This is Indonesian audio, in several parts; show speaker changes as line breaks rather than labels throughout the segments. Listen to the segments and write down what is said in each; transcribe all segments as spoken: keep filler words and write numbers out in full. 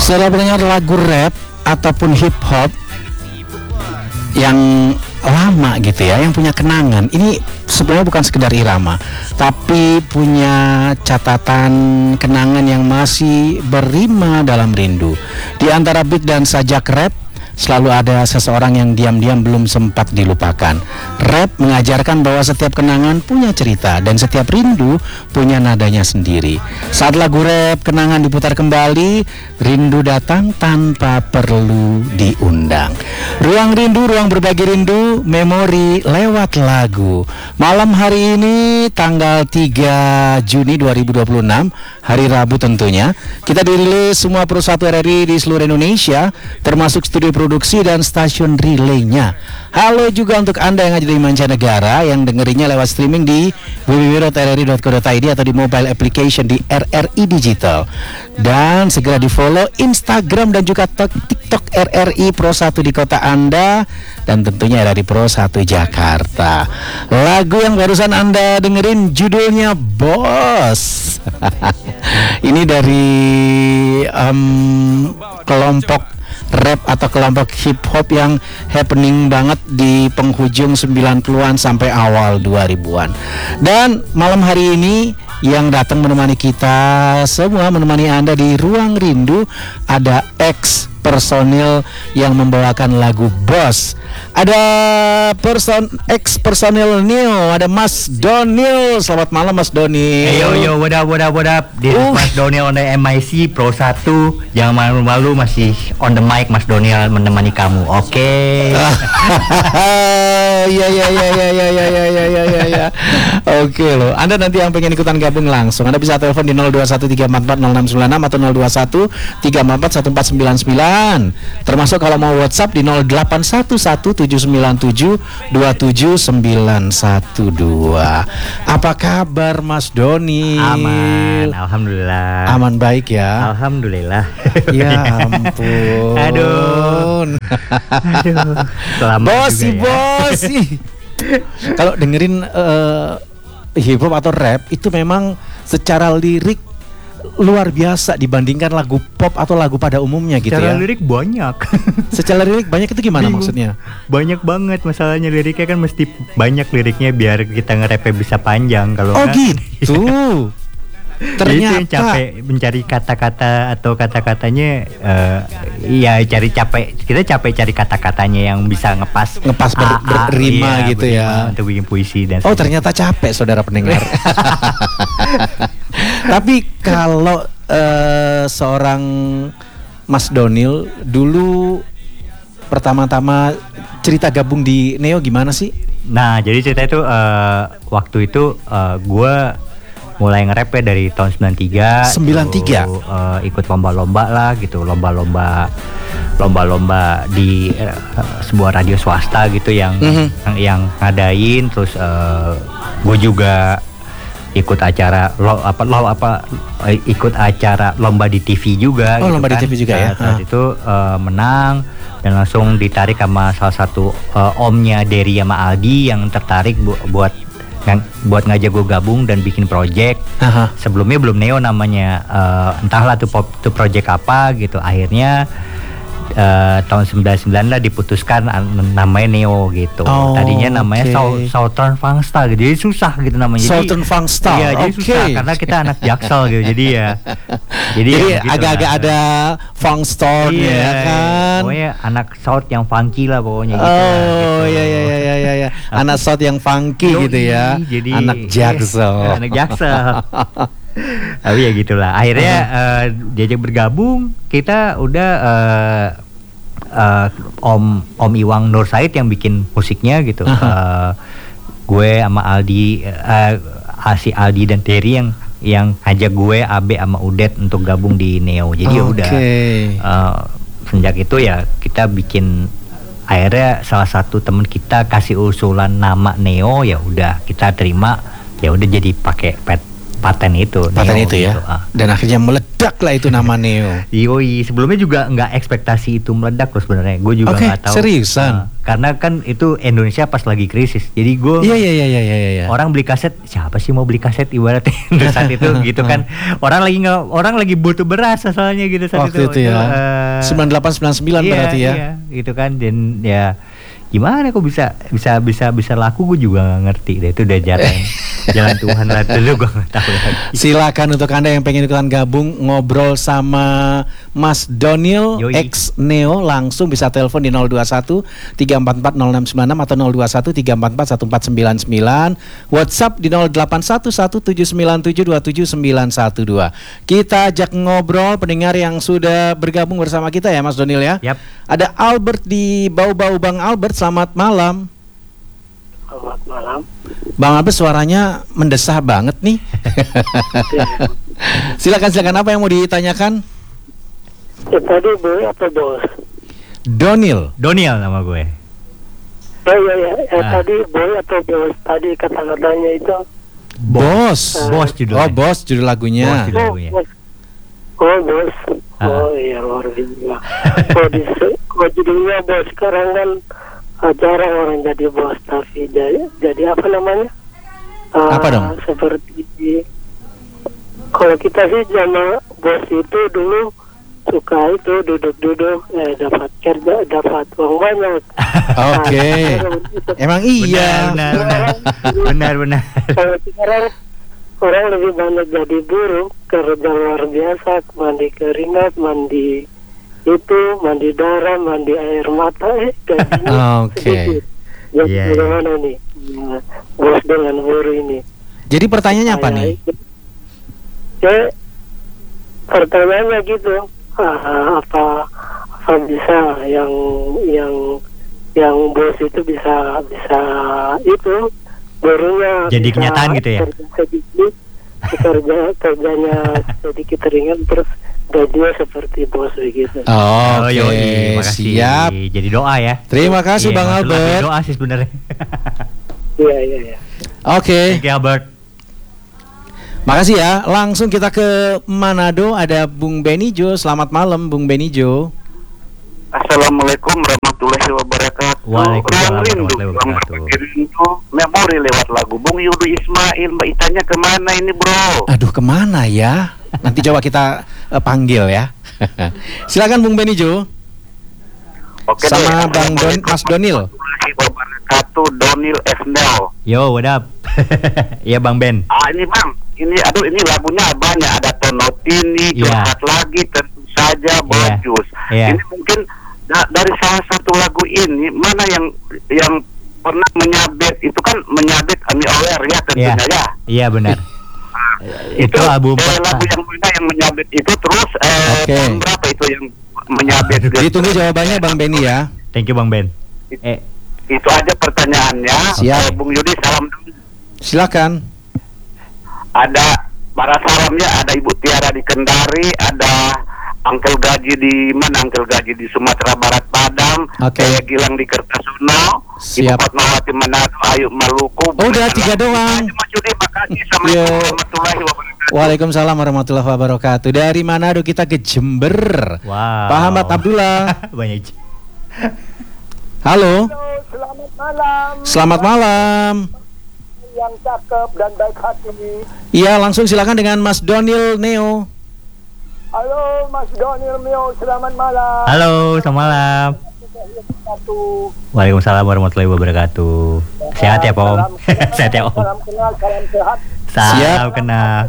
Setelah mendengar lagu rap ataupun hip hop yang lama gitu ya, yang punya kenangan, ini sebenarnya bukan sekedar irama, tapi punya catatan kenangan yang masih berrima dalam rindu. Di antara beat dan sajak rap selalu ada seseorang yang diam-diam belum sempat dilupakan. Rap mengajarkan bahwa setiap kenangan punya cerita dan setiap rindu punya nadanya sendiri. Saat lagu rap kenangan diputar kembali, rindu datang tanpa perlu diundang. Ruang rindu, ruang berbagi rindu, memori lewat lagu. Malam hari ini tanggal tiga Juni dua ribu dua puluh enam, hari Rabu tentunya, kita dirilis semua perusahaan R R I di seluruh Indonesia, termasuk studio produksi dan stasiun relaynya. Halo juga untuk Anda yang ada di mancanegara yang dengerinnya lewat streaming di w w w dot r r i dot co dot i d atau di mobile application di R R I Digital. Dan segera di follow Instagram dan juga TikTok R R I Pro satu di kota Anda, dan tentunya R R I Pro satu Jakarta. Lagu yang barusan Anda dengerin judulnya Bos. Ini dari um, kelompok rap atau kelompok hip hop yang happening banget di penghujung sembilan puluhan sampai awal dua ribuan. Dan malam hari ini yang datang menemani kita semua, menemani Anda di Ruang Rindu, ada ex personil yang membawakan lagu Bos. Ada person ex personil Neo, ada Mas Donil. Selamat malam Mas Donil.
Hey, yo yo, what up what up what up. This is Mas Donil on the M I C Pro satu. Jangan malu-malu, masih on the mic Mas Donil menemani kamu. Oke.
Ya ya ya ya ya ya ya ya ya ya. Oke loh. Anda nanti yang pengen ikutan gabung langsung, Anda bisa telepon di nol dua satu tiga empat empat nol enam sembilan enam atau nol dua satu tiga empat empat satu empat sembilan sembilan. Termasuk kalau mau WhatsApp di nol delapan satu satu tujuh sembilan tujuh dua tujuh sembilan satu dua. Apa kabar Mas Doni?
Aman, alhamdulillah.
Aman baik ya.
Alhamdulillah.
Ya ampun.
Aduh. Aduh. Selamat
bos
juga
sih
ya.
bos sih. Kalau dengerin uh, hip hop atau rap itu memang secara lirik luar biasa dibandingkan lagu pop atau lagu pada umumnya gitu
Secara
ya.
lirik banyak.
Secara lirik banyak itu gimana
Bingung.
maksudnya?
Banyak banget masalahnya, liriknya kan mesti banyak liriknya biar kita nge-rapnya bisa panjang. Kalau
Oh
enggak,
gitu.
Jadi itu yang
Ternyata
capek mencari kata-kata atau kata-katanya, uh, ya cari capek kita capek cari kata-katanya yang bisa ngepas
ngepas ber-
A- A,
berrima
iya,
gitu
berrima
ya.
untuk bikin puisi dan
Oh
sebagainya.
ternyata capek saudara pendengar. Tapi kalau uh, seorang Mas Donil dulu pertama-tama cerita gabung di Neo gimana sih?
Nah jadi cerita itu uh, waktu itu uh, gue mulai nge-rap ya dari tahun sembilan tiga.
sembilan tiga
Tuh, uh, ikut lomba-lomba lah gitu, lomba-lomba lomba-lomba di uh, sebuah radio swasta gitu yang
Mm-hmm.
yang, yang ngadain. Terus uh, gue juga ikut acara lo apa lo apa eh, ikut acara lomba di T V juga.
Oh,
gitu
lomba
kan.
di T V juga ya.
Nah, saat
Ah.
itu uh, menang dan langsung ditarik sama salah satu uh, omnya Dery sama Aldi yang tertarik bu- buat yang buat ngajak gue gabung dan bikin project.
Aha.
Sebelumnya belum Neo namanya, uh, entahlah tuh pop tuh project apa gitu. Akhirnya uh, tahun sembilan puluh sembilan lah diputuskan an- namanya Neo gitu.
Oh,
Tadinya namanya
okay.
Sau- Southern Fangsta gitu. Jadi susah gitu namanya. Jadi-
Southern Fangsta.
Iya, jadi
Oke.
susah karena kita anak Jaksel gitu. Jadi ya jadi,
Jadi
ya, gitu
agak-agak
lah.
ada funk store
Iya,
ya kan.
Pokoknya anak South yang funky lah pokoknya gitu.
Oh
lah, gitu.
iya iya iya iya iya ya. Anak South yang funky
Yoi,
gitu ya.
jadi
anak Jaksel.
iya, anak Jaksel. Tapi ya gitulah. Akhirnya uh, diajak bergabung, kita udah uh, uh, Om Om Iwang Nur Said yang bikin musiknya gitu. Uh, gue sama Aldi, uh, si Aldi dan Terry yang yang ajak gue, Abe sama Udet untuk gabung di Neo. Jadi ya udah uh, sejak itu ya kita bikin. Akhirnya salah satu teman kita kasih usulan nama Neo, ya udah kita terima, ya udah jadi pakai pet paten itu.
Paten
Neo
itu ya.
gitu, ah.
Dan akhirnya meledak lah itu nama Neo.
Yoi, sebelumnya juga nggak ekspektasi itu meledak loh sebenarnya. Gue juga
Oke,
nggak tahu.
seriusan?
Nah, karena kan itu Indonesia pas lagi krisis. Jadi gue
Iya iya iya iya iya iya.
orang beli kaset, siapa sih mau beli kaset ibaratnya untuk saat itu gitu kan. Orang lagi nggak orang lagi butuh beras soalnya gitu saat
Waktu itu,
itu.
ya.
eh,
sembilan delapan sembilan sembilan
iya,
berarti ya.
Iya, gitu kan. Dan ya gimana kok bisa bisa bisa bisa laku, gue juga nggak ngerti deh. Itu udah jalan jalan Tuhan lah dulu, gue nggak tahu lagi.
Silakan untuk Anda yang pengen ikutan gabung ngobrol sama Mas Donil
Yoi.
X Neo, langsung bisa telepon di nol dua satu tiga empat empat nol enam sembilan enam atau nol dua satu tiga empat empat satu empat sembilan sembilan, WhatsApp di nol delapan satu satu tujuh sembilan tujuh dua tujuh sembilan satu dua. Kita ajak ngobrol pendengar yang sudah bergabung bersama kita ya Mas Donil ya.
Yap.
Ada Albert di Bau-Bau. Bang Albert, selamat malam.
Selamat malam.
Bang Albert suaranya mendesah banget nih. Silakan silakan, apa yang mau ditanyakan?
Ya, tadi boy atau bos?
Donil.
Doniel nama gue.
Ya ya ya. ya
Ah.
Tadi boy atau bos? Tadi kata-katanya itu.
Bos.
Bos judulnya.
Oh, bos judul lagunya.
Bos judul.
Oh
lagunya.
bos. Oh bos.
Ah.
Oh iya luar biasa. Kok di kok judulnya bos, sekarang kan ah, jarang orang jadi bos, tapi jadi jadi apa namanya? Ah,
Apa dong?
Seperti kalau kita sih sama bos itu dulu suka itu duduk-duduk eh, dapat kerja, dapat uang banyak.
Oke.
Nah,
Emang iya.
Benar, benar, benar, benar.
kalau sekarang orang lebih banyak jadi buruh, kerja luar biasa, mandi keringat, mandi itu, mandi darah, mandi air mata, eh gajinya
Oke.
sedikit. Jadi
Iya, iya.
bagaimana nih nah, bos dengan buruh ini?
Jadi pertanyaannya apa
Saya
nih?
ikut- Ya, pertanyaannya gitu, ah, apa apa bisa yang yang yang bos itu bisa bisa itu buruhnya
Jadi
bisa
kenyataan gitu ya?
kerja sedikit, kerja kerjanya sedikit ringan, terus gajinya seperti bos begitu.
Oke,
yoi, makasih.
siap.
Jadi doa ya.
Terima kasih
Iya,
Bang
maksud lagi
Albert.
Doa sih sebenarnya.
Iya iya iya.
Oke,
Thank you Albert.
makasih ya. Langsung kita ke Manado, ada Bung Benijo. Selamat malam Bung Benijo.
Assalamualaikum warahmatullahi wabarakatuh.
Waalaikumsalam
Ruang rindu,
warahmatullahi
ruang
wabarakatuh.
berbagi rindu, memori lewat lagu Bung Yudu Ismail. Mbak Itanya kemana ini bro?
Aduh, kemana ya? Nanti coba kita eh, panggil ya. Silakan Bung Benijo.
Oke
Sama
deh.
Bang Don, Mas Donil.
Warahmatullahi wabarakatuh. Donil Esnel.
Yo, what up? Iya Bang Ben.
Ah ini bang, ini aduh ini lagunya banyak, ada Tonotini,
Iya.
curhat lagi, tentu saja Bojus.
Iya.
Ini mungkin da- dari salah satu lagu ini mana yang yang pernah menyabet, itu kan menyabet Ami Aware ya tentunya
Iya.
ya.
Iya benar. Itu album
eh,
pertama.
lagu yang mana yang menyabet itu, terus eh,
Oke.
tahun berapa itu yang menyabet?
Ditunggu jawabannya Bang Beni ya.
Thank you Bang Ben. Eh,
Itu aja pertanyaannya.
Siap.
Eh, Bung Yudi salam dulu.
Silakan.
Ada para salamnya, ada Ibu Tiara di Kendari, ada Uncle Gaji di mana? Uncle Gaji di Sumatera Barat Padang,
Oke.
Saya Gilang di Kertosono, Ibu
Siap.
Fatmawati Manado, Ayu Maluku.
Oh, udah tiga doang.
Mas Yudi, makasih.
Yo.
Assalamualaikum warahmatullahi wabarakatuh.
Waalaikumsalam warahmatullahi wabarakatuh. Dari Manado kita ke Jember.
wow.
Pak Ahmad Abdullah.
Banyak.
Halo.
Selamat malam
Selamat malam.
yang cakep dan baik hati.
Iya, langsung silakan dengan Mas Donil Neo.
Halo Mas Donil Mio, selamat malam.
Halo, selamat malam.
Satu.
Waalaikumsalam warahmatullahi wabarakatuh. Sehat ya, Om?
Salam kenal,
Sehat ya, Om?
Salam kenal, salam sehat.
Salam
Siap.
kenal.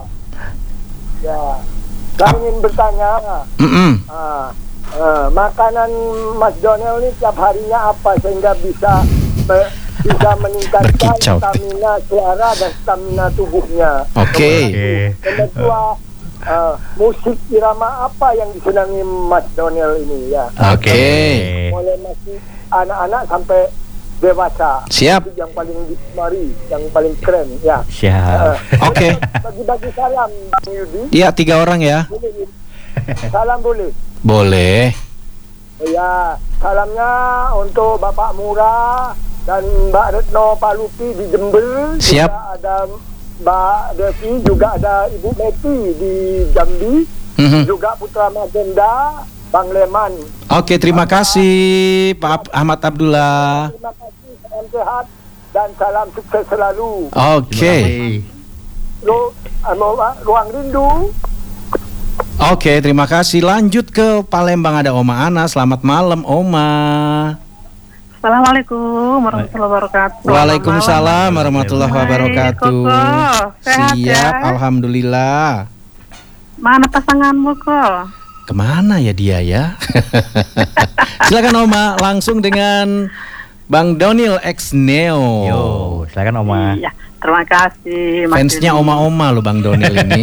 Ya. Saya ingin bertanya,
Mm-mm.
ah, eh, makanan Mas Donel ini tiap harinya apa sehingga bisa me- bisa meningkatkan
Berkicau.
stamina suara dan stamina tubuhnya.
Oke.
Oke.
Yang kedua, eh, musik irama apa yang disenangi Mas Donel ini ya?
Oke.
Mulai masih anak-anak sampai dewasa.
Siap.
Itu yang paling digemari, yang paling keren ya.
Siap.
Oke.
Bagi-bagi salam Bang Yudi.
Iya, tiga orang ya.
Boleh. Salam boleh.
Boleh.
Ya, salamnya untuk Bapak Murah dan Mbak Retno Palupi di Jember.
Siap.
Juga ada
Mbak Devi, juga ada Ibu Meti di Jambi,
Mhm.
juga Putra Magenda, Bang Leman.
Oke, terima kasih Pak Ahmad Abdullah.
Terima kasih, salam sehat dan salam sukses selalu.
Oke.
Ru, anu, ruang rindu.
Oke, terima kasih. Lanjut ke Palembang, ada Oma Ana. Selamat malam, Oma.
Assalamualaikum warahmatullahi wabarakatuh.
Waalaikumsalam warahmatullahi wabarakatuh.
Hai, Koko. Sehat
Siap,
ya?
alhamdulillah.
Mana pasanganmu kok?
Kemana ya dia ya? Silakan Oma, langsung dengan Bang Donil X Neo.
Yo, silakan Oma.
Iya, terima kasih. Mas
Fansnya
Yudi.
Oma-Oma lo Bang Donil ini.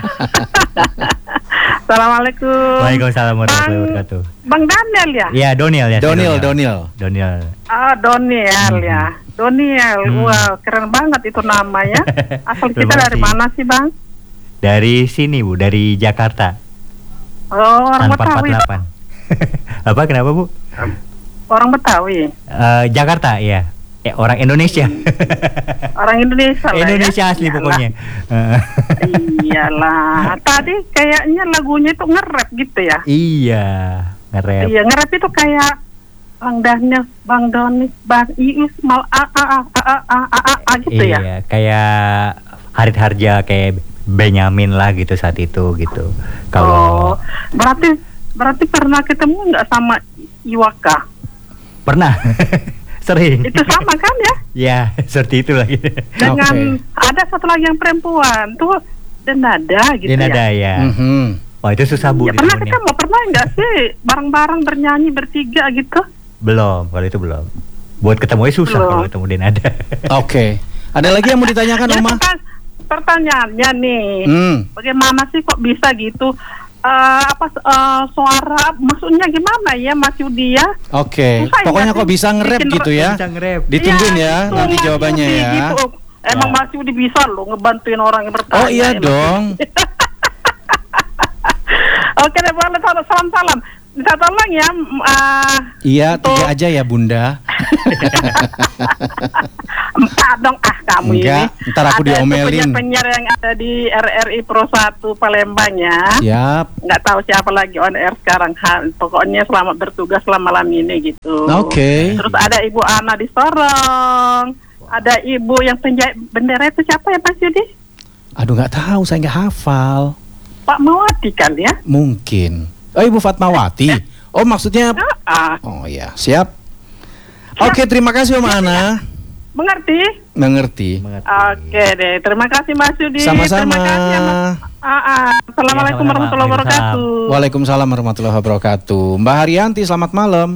Assalamualaikum.
Waalaikumsalam warahmatullahi
Bang-
wabarakatuh.
Bang Daniel ya?
Iya, Doniel ya.
Donil,
saya
Donil.
Doniel.
Ah, Doniel
Hmm.
ya. Doniel,
Hmm.
wow, keren banget itu namanya. Asal kita
Terima
dari
kasih.
mana sih, Bang?
Dari sini Bu, dari Jakarta.
Oh, orang
Tanpa
Betawi.
delapan. Apa kenapa Bu?
Orang Betawi.
Eh, Jakarta ya. Eh, orang Indonesia.
Orang Indonesia lah
Indonesia
ya.
asli
Iyalah.
pokoknya. Eh,
Iyalah. Tadi kayaknya lagunya itu nge-rap gitu ya.
iya, nge-rap.
Iya, nge-rap itu kayak Bang Daniel, Bang Doni, Bang Iis, mal a a a a a a a a, a gitu ya.
Iya, kayak Harit Harja, kayak Benyamin lah gitu saat itu gitu. Kalau
Oh, berarti berarti pernah ketemu nggak sama Iwaka?
pernah sering.
Itu sama kan ya?
Ya, seperti itu lagi.
Dengan ada satu lagi yang perempuan tuh Denada gitu
Denada
ya.
ya.
Mhm.
Wah, itu susah Bu
Ya, pernah
ditemunya.
ketemu, pernah nggak sih bareng-bareng bernyanyi bertiga gitu?
Belum, kalau itu belum. Buat ketemu susah
Belum.
kalau ketemu Denada.
Oke. Ada lagi yang mau ditanyakan
Ya,
Oma?
pertan- pertanyaannya nih,
Hmm.
bagaimana sih kok bisa gitu? Eh, apa eh, suara maksudnya gimana ya Mas Yudi ya?
Oke.
Susah ya
Pokoknya
sih
kok bisa nge-rap
bikin
gitu ya?
Bisa nge-rap.
Ditungguin
Iya,
ya
itu
nanti
Mas
jawabannya
Yudi
ya.
gitu. Emang
Ya.
Mas Yudi bisa loh ngebantuin orang yang bertanya.
Oh iya
ya, Mas
dong.
Yudi. Oke deh, boleh salam-salam. Minta tolong ya. m- ah,
Iya,
untuk-
tiga aja ya Bunda.
Empat dong ah kamu
Enggak,
ini.
ntar aku
Ada tuh
diomelin.
penyiar-penyiar yang ada di R R I Pro satu Palembang ya.
Yap.
Nggak tahu siapa lagi on air sekarang. Ha, pokoknya selamat bertugas selama malam ini gitu.
Oke.
Terus ada Ibu Ana di Sorong. Ada Ibu yang penjahit bendera itu siapa ya Mas Yudi?
Aduh nggak tahu, saya nggak hafal.
Pak Mawati kan ya?
Mungkin. Oh Ibu Fatmawati. Oh maksudnya.
Ah,
Oh ya, siap. Oke, terima kasih Om Ana.
mengerti?
Mengerti.
Mengerti.
Oke deh, terima kasih Mas Yudi.
Sama-sama.
Terima kasih ya, Mas. Ah, ah. Assalamualaikum
Ya, sama-sama.
warahmatullahi wabarakatuh.
Waalaikumsalam warahmatullahi wabarakatuh. Mbak Haryanti, selamat malam.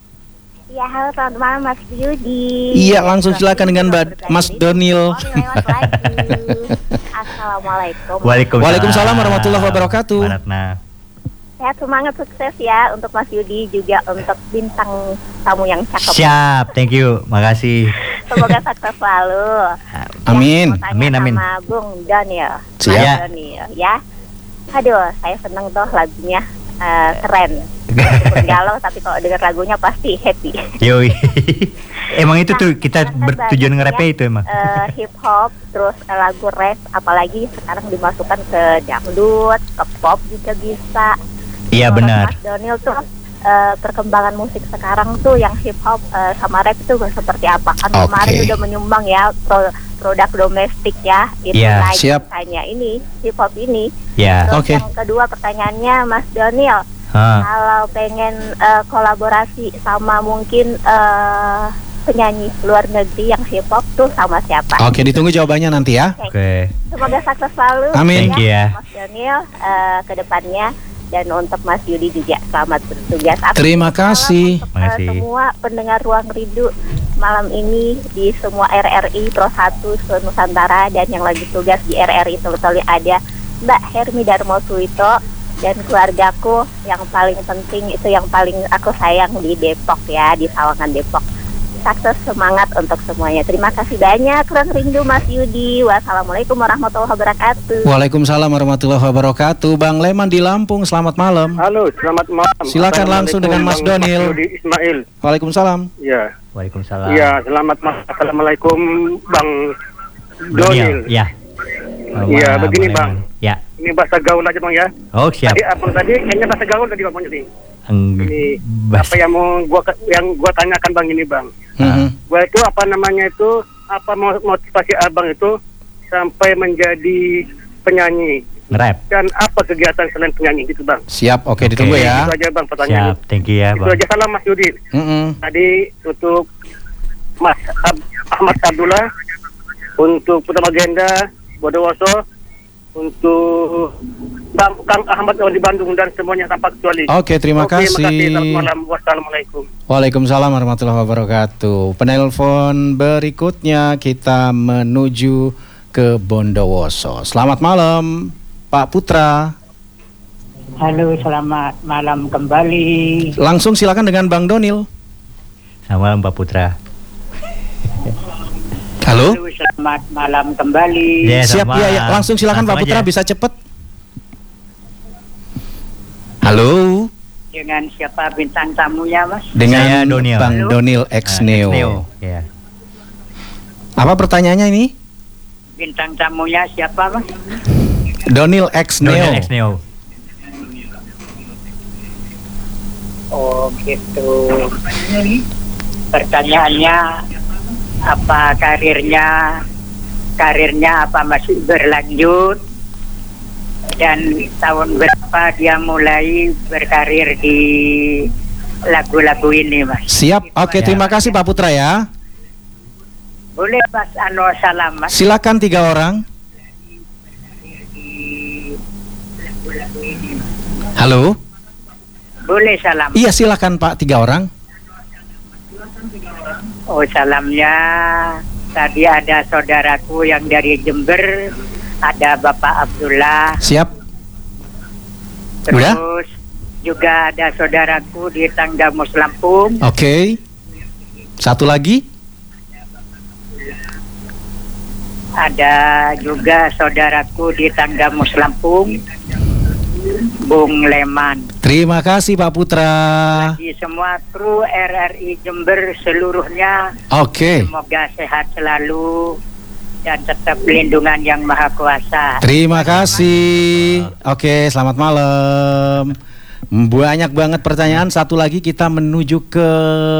Ya, halo selamat malam Mas Yudi.
Iya, langsung silakan dengan Mbak- Mas Donil.
Oh, lewat lagi. Assalamualaikum.
Waalaikumsalam.
Waalaikumsalam warahmatullahi wabarakatuh.
Mbak Ratna.
Sehat, semangat, sukses ya untuk Mas Yudi, juga untuk bintang tamu yang cakep.
Siap, thank you, makasih.
Semoga sukses selalu.
Amin.
Ya, mau tanya
Amin, amin.
Sama Bung Daniel.
Siap.
Mas Daniel, ya. Aduh, saya seneng tuh lagunya, eh, keren. Meskipun galau, tapi kalau denger lagunya pasti happy.
Yoi. Emang itu tuh kita
Kan
bertujuan
banyak
nge-rapnya
ya,
itu emang.
eh, hip hop, terus eh, lagu rap, apalagi sekarang dimasukkan ke dangdut, ke pop juga bisa.
Iya
Menurut
benar.
Mas Donil tuh eh, perkembangan musik sekarang tuh yang hip hop eh, sama rap itu seperti apa? Kan
Oke.
kemarin udah menyumbang ya pro- produk domestik ya, itu
Iya,
naik
siap.
misalnya ini hip hop ini.
Ya.
Terus
Oke.
yang kedua pertanyaannya Mas Donil,
Hah.
kalau pengen eh, kolaborasi sama mungkin eh, penyanyi luar negeri yang hip hop tuh sama siapa?
Oke, ditunggu jawabannya nanti ya.
Oke.
Semoga sukses selalu.
Amin.
Thank you ya.
Mas Donil eh, ke depannya, dan untuk Mas Yudi juga selamat bertugas. Aku
Terima
salam
kasih.
untuk,
Terima
eh,
kasih.
semua pendengar Ruang Rindu malam ini di semua R R I Pro satu se-Nusantara, dan yang lagi tugas di R R I Teluk-Teluk ada Mbak Hermi Darmo Suito dan keluargaku yang paling penting itu yang paling aku sayang di Depok ya, di Sawangan Depok. Sukses, semangat untuk semuanya. Terima kasih banyak Ruang Rindu Mas Yudi. Wassalamualaikum warahmatullahi wabarakatuh.
Waalaikumsalam warahmatullahi wabarakatuh. Bang Leman di Lampung, selamat malam.
Halo, selamat malam.
Silakan langsung dengan Mas
Assalamualaikum,
Donil.
Bang Yudi Ismail.
Waalaikumsalam.
Ya.
Waalaikumsalam.
Iya, selamat malam. Assalamualaikum Bang
Doniel.
Donil.
Ya. Oh,
Iya,
wah,
begini,
boleh,
Bang.
boleh. Ya.
Ini bahasa gaul aja Bang ya.
Oh, siap.
Tadi abang tadi kayaknya bahasa gaul tadi Bang jadi.
Eng-
Ini
bas-
apa yang mau gua yang gua tanyakan Bang ini Bang.
Mhm.
Gua itu apa namanya itu apa mo- motivasi abang itu sampai menjadi penyanyi
Nge-rap.
dan apa kegiatan selain penyanyi gitu Bang.
Siap, oke
Oke.
ditunggu ya.
Itu aja Bang pertanyaannya.
Siap, thank you ya,
Itu
Bang.
aja, salam Mas Yudi.
Mm-mm.
Tadi untuk Mas Ab- Ahmad Abdullah, untuk Putra Magenda Bondowoso, untuk Bang Kang Ahmad yang di Bandung dan semuanya tanpa kecuali.
Oke, terima
Oke,
kasih.
Selamat malam. Wassalamualaikum.
Waalaikumsalam warahmatullahi wabarakatuh. Penelpon berikutnya kita menuju ke Bondowoso. Selamat malam, Pak Putra.
Halo, selamat malam kembali.
Langsung silakan dengan Bang Donil.
Selamat malam, Pak Putra.
Halo.
Halo, selamat malam kembali.
Ya,
Siap
selamat
ya, ya.
malam.
Langsung silakan Pak
Langsung
Putra,
aja.
bisa cepet. Halo.
Dengan siapa bintang tamunya, Mas?
Dengan
Saya Donil.
Bang
Halo.
Donil
Ah,
X Neo.
Neo. Ya.
Apa pertanyaannya ini?
Bintang tamunya siapa, Mas?
Donil X Neo.
Donil X Neo.
Oh, gitu. Pertanyaannya, apa karirnya? Karirnya apa masih berlanjut? Dan tahun berapa dia mulai berkarir di lagu-lagu ini, Mas?
Siap. Oke,
Ya.
terima kasih Pak Putra ya.
Boleh, Mas Ano salam, Mas?
Silakan tiga orang. Halo.
Boleh salam.
Iya, silakan Pak, tiga orang.
Oh, salamnya tadi ada saudaraku yang dari Jember, ada Bapak Abdullah,
Siap.
terus
Udah?
juga ada saudaraku di Tanggamus Lampung,
Oke. Satu lagi.
ada juga saudaraku di Tanggamus Lampung, Bung Leman.
Terima kasih Pak Putra.
Di semua kru R R I Jember seluruhnya,
Oke.
semoga sehat selalu dan tetap pelindungan yang Maha Kuasa.
Terima kasih. Oke, selamat malam. Banyak banget pertanyaan. Satu lagi kita menuju ke